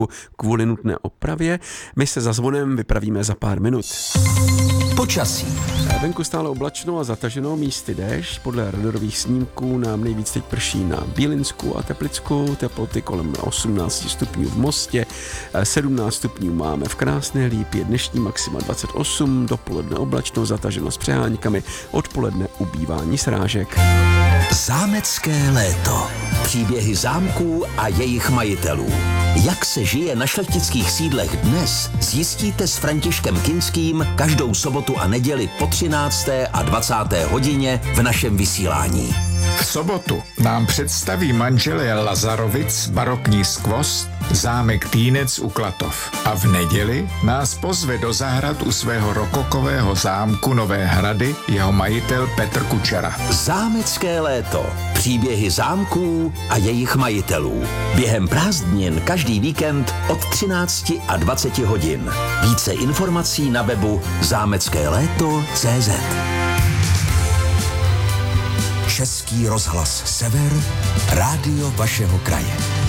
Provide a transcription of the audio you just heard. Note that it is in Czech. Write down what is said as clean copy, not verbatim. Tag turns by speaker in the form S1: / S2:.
S1: kvůli nutné opravě. My se za zvonem vypravíme za pár minut.
S2: Počasí.
S1: Venku stále oblačno a zataženo, místy déšť. Podle radarových snímků nám nejvíc teď prší na Bílinsku a Teplicku. Teploty kolem 18 stupňů v Mostě, 17 stupňů máme v Krásné Lípě, dnešní maxima 28, dopoledne oblačno, zataženo s přeháňkami, odpoledne ubývání srážek.
S2: Zámecké léto. Příběhy zámků a jejich majitelů. Jak se žije na šlechtických sídlech dnes, zjistíte s Františkem Kinským každou sobotu a neděli po 13. a 20. hodině v našem vysílání.
S3: V sobotu nám představí manželé Lazarovic barokní skvost zámek Týnec u Klatov. A v neděli nás pozve do zahrad u svého rokokového zámku Nové Hrady jeho majitel Petr Kučera.
S2: Zámecké léto. Příběhy zámků a jejich majitelů. Během prázdnin každý víkend od 13 a 20 hodin. Více informací na webu zámeckéléto.cz. Český rozhlas Sever, rádio vašeho kraje.